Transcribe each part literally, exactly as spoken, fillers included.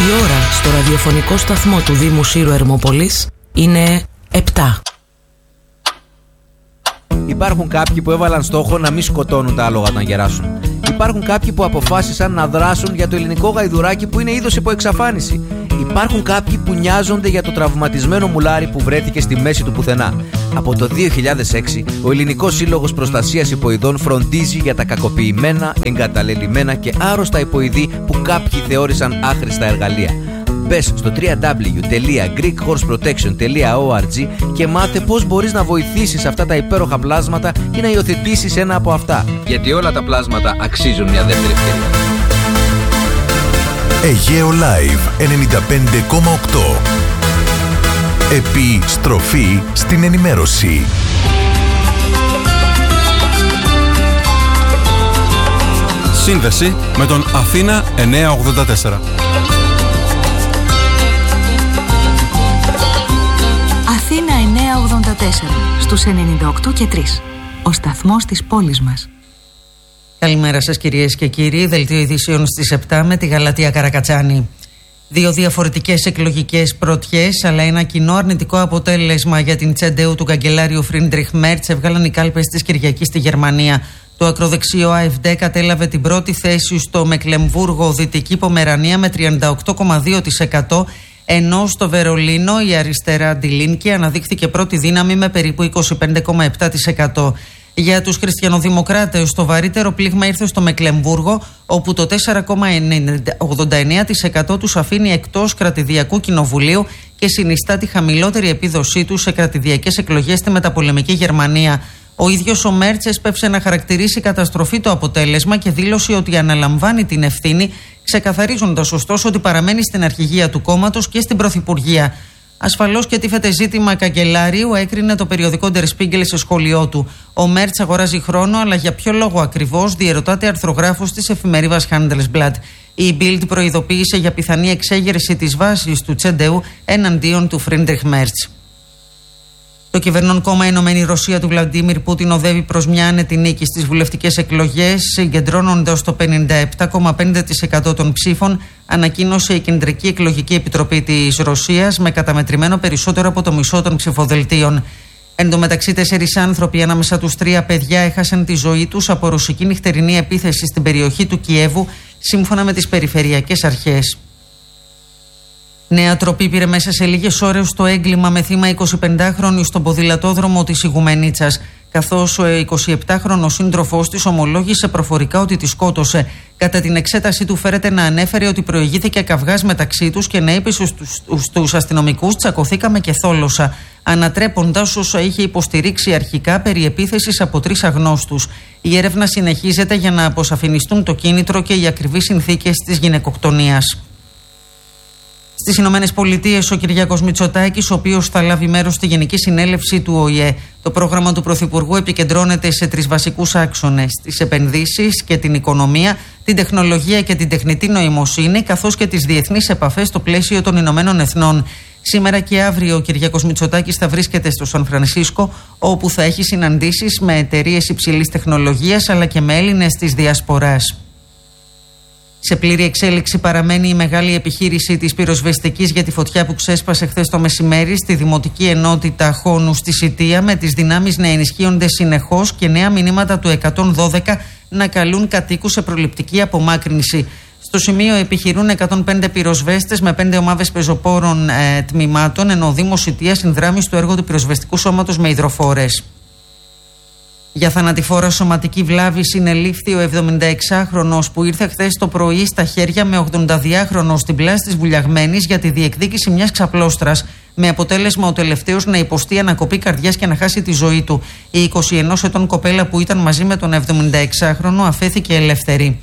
Η ώρα στο ραδιοφωνικό σταθμό του Δήμου Σύρου Ερμόπολης είναι επτά. Υπάρχουν κάποιοι που έβαλαν στόχο να μην σκοτώνουν τα άλογα όταν γεράσουν. Υπάρχουν κάποιοι που αποφάσισαν να δράσουν για το ελληνικό γαϊδουράκι που είναι είδος υπό εξαφάνιση. Υπάρχουν κάποιοι που νοιάζονται για το τραυματισμένο μουλάρι που βρέθηκε στη μέση του πουθενά. Από το δύο χιλιάδες έξι, ο Ελληνικός Σύλλογος Προστασίας Υποειδών φροντίζει για τα κακοποιημένα, εγκαταλελειμμένα και άρρωστα υποειδή που κάποιοι θεώρησαν άχρηστα εργαλεία. Μπες στο double-u double-u double-u τελεία greek horse protection τελεία org και μάθε πώς μπορείς να βοηθήσεις αυτά τα υπέροχα πλάσματα ή να υιοθετήσεις ένα από αυτά. Γιατί όλα τα πλάσματα αξίζουν μια δεύτερη ευκαιρία. Αιγαίο Live ενενήντα πέντε κόμμα οκτώ. Επιστροφή στην ενημέρωση. Σύνδεση με τον Αθήνα εννιακόσια ογδόντα τέσσερα. Αθήνα εννιακόσια ογδόντα τέσσερα, στους ενενήντα οκτώ και τρία. Ο σταθμός της πόλης μας. Καλημέρα σας κυρίες και κύριοι. Δελτίο ειδήσεων στις επτά με τη Γαλατεία Καρακατσάνη. Δύο διαφορετικές εκλογικές πρωτιές, αλλά ένα κοινό αρνητικό αποτέλεσμα για την τσεντεού του καγκελάριου Φρίντριχ Μέρτς έβγαλαν οι κάλπες της Κυριακής στη Γερμανία. Το ακροδεξιό AfD κατέλαβε την πρώτη θέση στο Μεκλεμβούργο, Δυτική Πομερανία, με τριάντα οκτώ κόμμα δύο τοις εκατό, ενώ στο Βερολίνο η αριστερά Die Linke αναδείχθηκε πρώτη δύναμη με περίπου είκοσι πέντε κόμμα επτά τοις εκατό. Για τους χριστιανοδημοκράτες, το βαρύτερο πλήγμα ήρθε στο Μεκλεμβούργο, όπου το τέσσερα κόμμα ογδόντα εννέα τοις εκατό τους αφήνει εκτός κρατηδιακού κοινοβουλίου και συνιστά τη χαμηλότερη επίδοσή τους σε κρατηδιακές εκλογές στη μεταπολεμική Γερμανία. Ο ίδιος ο Μέρτς έσπευσε να χαρακτηρίσει καταστροφή το αποτέλεσμα και δήλωσε ότι αναλαμβάνει την ευθύνη, ξεκαθαρίζοντας ωστόσο ότι παραμένει στην αρχηγία του κόμματος και στην πρωθυπουργία. Ασφαλώς και τίθεται ζήτημα καγκελάριου, έκρινε το περιοδικό Der Spiegel σε σχόλιο του. Ο Μέρτς αγοράζει χρόνο, αλλά για ποιο λόγο ακριβώς, διερωτάται αρθρογράφος της εφημερίδας Handelsblatt. Η Bild προειδοποίησε για πιθανή εξέγερση της βάσης του τσεντεού εναντίον του Φρίντριχ Μέρτς. Το κυβερνών κόμμα Ενωμένη Ρωσία του Βλαντίμιρ Πούτιν οδεύει προς μια άνετη νίκη στις βουλευτικές εκλογές, συγκεντρώνοντας το πενήντα επτά κόμμα πέντε τοις εκατό των ψήφων, ανακοίνωσε η Κεντρική Εκλογική Επιτροπή της Ρωσίας, με καταμετρημένο περισσότερο από το μισό των ψηφοδελτίων. Εν τω μεταξύ, τέσσερις άνθρωποι, ανάμεσα τους τρία παιδιά, έχασαν τη ζωή τους από ρωσική νυχτερινή επίθεση στην περιοχή του Κιέβου, σύμφωνα με τις περιφερειακές αρχές. Νέα τροπή πήρε μέσα σε λίγες ώρες το έγκλημα με θύμα εικοσιπεντάχρονη στον ποδηλατόδρομο της Ιγουμενίτσας, καθώς ο εικοσιεπτάχρονος σύντροφός της ομολόγησε προφορικά ότι τη σκότωσε. Κατά την εξέταση του φέρεται να ανέφερε ότι προηγήθηκε καυγάς μεταξύ τους και να είπε στους, στους αστυνομικούς «τσακωθήκαμε και θόλωσα», ανατρέποντας όσα είχε υποστηρίξει αρχικά περί επίθεσης από τρεις αγνώστους. Η έρευνα συνεχίζεται για να αποσαφινιστούν το κίνητρο και οι ακριβείς συνθήκες της γυναικοκτονίας. Στις Ηνωμένες Πολιτείες, ο Κυριάκος Μητσοτάκης, ο οποίος θα λάβει μέρος στη Γενική Συνέλευση του Ο Η Ε. Το πρόγραμμα του Πρωθυπουργού επικεντρώνεται σε τρεις βασικούς άξονες: τις επενδύσεις και την οικονομία, την τεχνολογία και την τεχνητή νοημοσύνη, καθώς και τις διεθνείς επαφές στο πλαίσιο των Ηνωμένων Εθνών. Σήμερα και αύριο ο Κυριάκος Μητσοτάκης θα βρίσκεται στο Σαν Φρανσίσκο, όπου θα έχει συναντήσεις με εταιρείες υψηλής τεχνολογίας αλλά και με Έλληνες της Διασποράς. Σε πλήρη εξέλιξη παραμένει η μεγάλη επιχείρηση της πυροσβεστικής για τη φωτιά που ξέσπασε χθες το μεσημέρι στη Δημοτική Ενότητα Χόνου στη Σιτία, με τις δυνάμεις να ενισχύονται συνεχώς και νέα μηνύματα του εκατόν δώδεκα να καλούν κατοίκους σε προληπτική απομάκρυνση. Στο σημείο επιχειρούν εκατόν πέντε πυροσβέστες με πέντε ομάδες πεζοπόρων ε, τμήματων, ενώ ο Δήμος Σιτίας συνδράμει στο έργο του πυροσβεστικού σώματος με υδροφόρες. Για θανατηφόρα σωματική βλάβη συνελήφθη ο εβδομηνταεξάχρονος που ήρθε χθες το πρωί στα χέρια με ογδονταδυάχρονο στην πλάση της Βουλιαγμένης για τη διεκδίκηση μιας ξαπλώστρας, με αποτέλεσμα ο τελευταίος να υποστεί ανακοπή καρδιάς και να χάσει τη ζωή του. Η εικοσιενός ετών κοπέλα που ήταν μαζί με τον εβδομηνταεξάχρονο αφέθηκε ελεύθερη.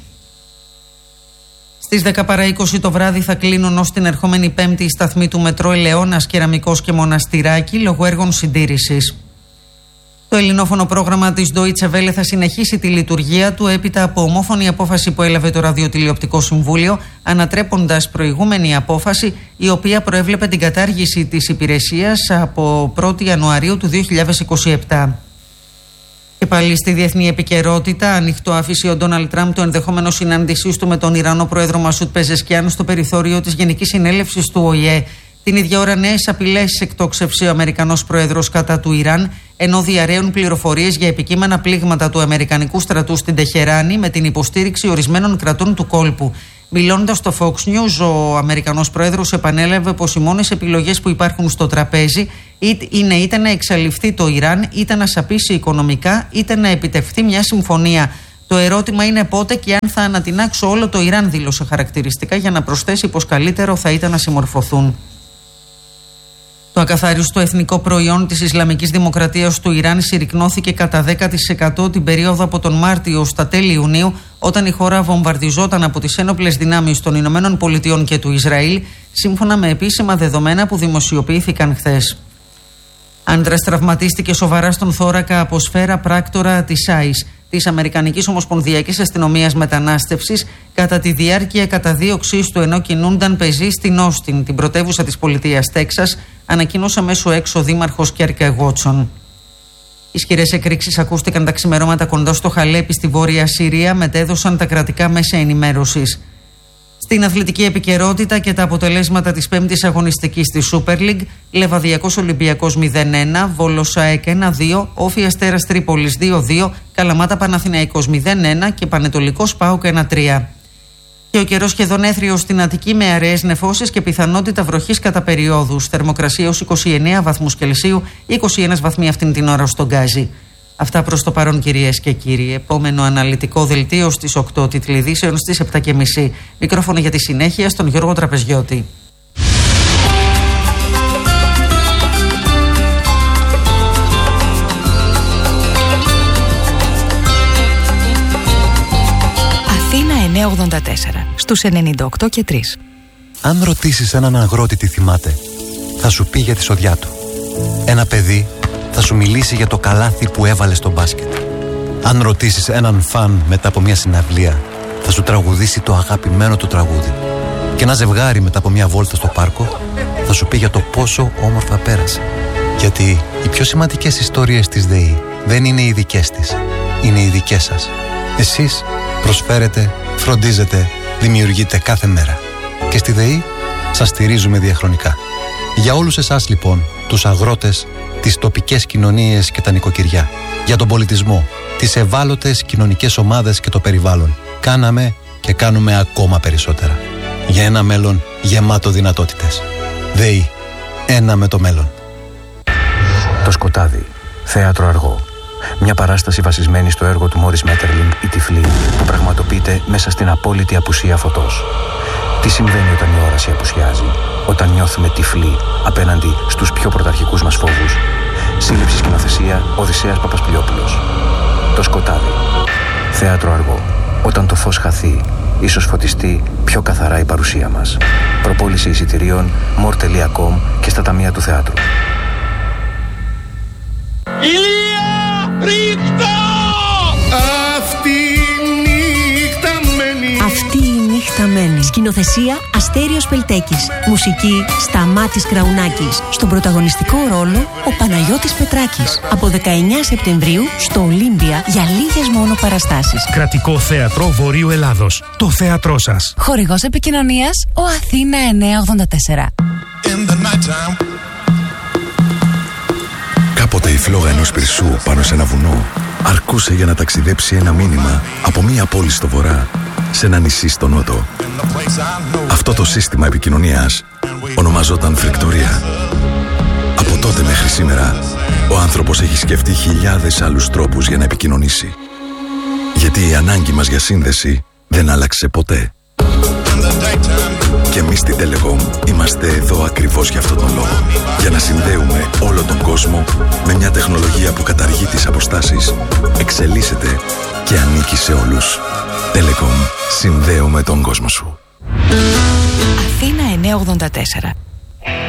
Στις δέκα παρά είκοσι το βράδυ θα κλείνουν ως την ερχόμενη Πέμπτη η σταθμή του μετρό Ελαιώνας, Κεραμικός και Μοναστηράκι λόγω έργων συντήρησης. Το ελληνόφωνο πρόγραμμα της Deutsche Welle θα συνεχίσει τη λειτουργία του έπειτα από ομόφωνη απόφαση που έλαβε το Ραδιοτηλεοπτικό Συμβούλιο, ανατρέποντας προηγούμενη απόφαση η οποία προέβλεπε την κατάργηση της υπηρεσίας από πρώτη Ιανουαρίου του δύο χιλιάδες είκοσι επτά. Και πάλι στη διεθνή επικαιρότητα, ανοιχτό άφησε ο Ντόναλντ Τραμπ το ενδεχόμενο συνάντησή του με τον Ιρανό πρόεδρο Μασούτ Πεζεσκιάν στο περιθώριο της Γενικής Συνέλευσης του Ο Η Ε. Την ίδια ώρα, νέες απειλές εκτόξευσε ο Αμερικανός πρόεδρος κατά του Ιράν, ενώ διαρρέουν πληροφορίες για επικείμενα πλήγματα του Αμερικανικού στρατού στην Τεχεράνη με την υποστήριξη ορισμένων κρατών του κόλπου. Μιλώντας στο Fox News, ο Αμερικανός πρόεδρος επανέλαβε πως οι μόνες επιλογές που υπάρχουν στο τραπέζι είναι είτε να εξαλειφθεί το Ιράν, είτε να σαπίσει οικονομικά, είτε να επιτευχθεί μια συμφωνία. Το ερώτημα είναι πότε και αν θα ανατινάξω όλο το Ιράν, δήλωσε χαρακτηριστικά, για να προσθέσει πως καλύτερο θα ήταν να συμμορφωθούν. Το ακαθάριστο εθνικό προϊόν της Ισλαμικής Δημοκρατίας του Ιράν συρρικνώθηκε κατά δέκα τοις εκατό την περίοδο από τον Μάρτιο στα τέλη Ιουνίου, όταν η χώρα βομβαρδιζόταν από τις ένοπλες δυνάμεις των Ηνωμένων Πολιτειών και του Ισραήλ, σύμφωνα με επίσημα δεδομένα που δημοσιοποιήθηκαν χθες. Άντρας τραυματίστηκε σοβαρά στον θώρακα από σφαίρα πράκτορα της άις, της Αμερικανικής Ομοσπονδιακής Αστυνομίας Μετανάστευσης, κατά τη διάρκεια καταδίωξής του ενώ κινούνταν πεζοί στην Όστιν, την πρωτεύουσα της πολιτείας Τέξας, ανακοίνωσε μέσω έξω ο δήμαρχος Κέρκε Γότσον. Ισχυρές εκρήξεις ακούστηκαν τα ξημερώματα κοντά στο Χαλέπι στη Βόρεια Συρία, μετέδωσαν τα κρατικά μέσα ενημέρωσης. Στην αθλητική επικαιρότητα και τα αποτελέσματα της πέμπτης αγωνιστικής της Super League, Λεβαδιακός Ολυμπιακός μηδέν ένα, Βόλος ΑΕΚ ένα δύο, Όφη Αστέρας Τρίπολης δύο δύο, Καλαμάτα Παναθηναϊκός μηδέν ένα και Πανετολικός ΠΑΟΚ ένα τρία. Και ο καιρός σχεδόν έθριος στην Αττική με αραιές νεφώσεις και πιθανότητα βροχής κατά περιόδους. Θερμοκρασία ως είκοσι εννέα βαθμούς Κελσίου, είκοσι ένα βαθμοί αυτήν την ώρα στον Γκάζι. Αυτά προς το παρόν, κυρίες και κύριοι. Επόμενο αναλυτικό δελτίο στις οκτώ, τίτλοι ειδήσεων στις επτά και μισή. Μικρόφωνο για τη συνέχεια στον Γιώργο Τραπεζιώτη. Αθήνα εννιακόσια ογδόντα τέσσερα, στους ενενήντα οκτώ και τρία. Αν ρωτήσεις έναν αγρότη τι θυμάται, θα σου πει για τη σοδιά του. Ένα παιδί θα σου μιλήσει για το καλάθι που έβαλε στο μπάσκετ. Αν ρωτήσεις έναν φαν μετά από μια συναυλία, θα σου τραγουδήσει το αγαπημένο του τραγούδι. Και ένα ζευγάρι μετά από μια βόλτα στο πάρκο θα σου πει για το πόσο όμορφα πέρασε. Γιατί οι πιο σημαντικές ιστορίες της ΔΕΗ δεν είναι οι δικές της, είναι οι δικές σας. Εσείς προσφέρετε, φροντίζετε, δημιουργείτε κάθε μέρα. Και στη ΔΕΗ σας στηρίζουμε διαχρονικά. Για όλους εσάς λοιπόν, τους αγρότες, τις τοπικές κοινωνίες και τα νοικοκυριά, για τον πολιτισμό, τις ευάλωτες κοινωνικές ομάδες και το περιβάλλον, κάναμε και κάνουμε ακόμα περισσότερα. Για ένα μέλλον γεμάτο δυνατότητες. ΔΕΗ. Ένα με το μέλλον. Το Σκοτάδι. Θέατρο αργό. Μια παράσταση βασισμένη στο έργο του Μόρις Μέττερλινγκ «Η Τυφλή», που πραγματοποιείται μέσα στην απόλυτη απουσία φωτός. Τι συμβαίνει όταν η όραση απουσιάζει, όταν νιώθουμε τυφλοί απέναντι στους πιο πρωταρχικούς μας φόβους. Σύλληψη σκηνοθεσία Οδυσσέας Παπασπιλιόπουλος. Το Σκοτάδι. Θέατρο αργό. Όταν το φως χαθεί, ίσως φωτιστεί πιο καθαρά η παρουσία μας. Προπόληση εισιτηρίων μορ τελεία κομ και στα ταμεία του θεάτρου. Ηλία! Ρίχτα! Αυτή η νύχτα μένει. Αυτή η νύχτα μένει. Σκηνοθεσία Αστέριος Πελτέκης. Μουσική Σταμάτης Κραουνάκης. Στον πρωταγωνιστικό ρόλο ο Παναγιώτης Πετράκης. Από δεκαεννέα Σεπτεμβρίου στο Ολύμπια για λίγες μόνο παραστάσεις. Κρατικό Θέατρο Βορείου Ελλάδος. Το θέατρό σας. Χορηγός επικοινωνίας ο Αθήνα εννιακόσια ογδόντα τέσσερα. Κάποτε η φλόγα ενός πυρσού πάνω σε ένα βουνό αρκούσε για να ταξιδέψει ένα μήνυμα από μία πόλη στο βορρά σε ένα νησί στο νότο. Αυτό το σύστημα επικοινωνίας ονομαζόταν φρικτορία. Από τότε μέχρι σήμερα ο άνθρωπος έχει σκεφτεί χιλιάδες άλλους τρόπους για να επικοινωνήσει. Γιατί η ανάγκη μας για σύνδεση δεν άλλαξε ποτέ. Και εμείς στην Telecom είμαστε εδώ ακριβώς για αυτόν τον λόγο. Για να συνδέουμε όλο τον κόσμο με μια τεχνολογία που καταργεί τις αποστάσεις, εξελίσσεται και ανήκει σε όλους. Telecom. Συνδέουμε τον κόσμο σου. Αθήνα εννιακόσια ογδόντα τέσσερα.